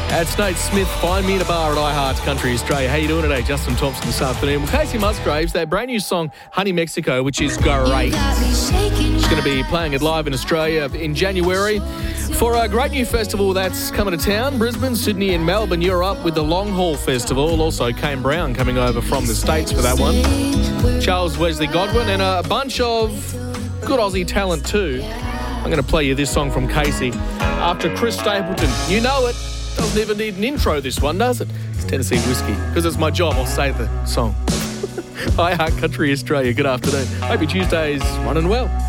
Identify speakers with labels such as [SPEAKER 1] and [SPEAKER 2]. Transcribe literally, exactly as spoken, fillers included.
[SPEAKER 1] That's Nate Smith. Find me at a bar at iHeart Country Australia. How you doing today? Justin Thompson this afternoon. Well, Casey Musgraves, their brand new song, Honey Mexico, which is great. She's going to be playing it live in Australia in January for a great new festival that's coming to town. Brisbane, Sydney and Melbourne. You're up with the Long Haul Festival. Also, Kane Brown coming over from the States for that one. Charles Wesley Godwin and a bunch of good Aussie talent too. I'm going to play you this song from Casey after Chris Stapleton. You know it. Doesn't even need an intro, this one, does it? It's Tennessee Whiskey. Because it's my job, I'll say the song. iHeart Country Australia, good afternoon. Hope your Tuesday's running well.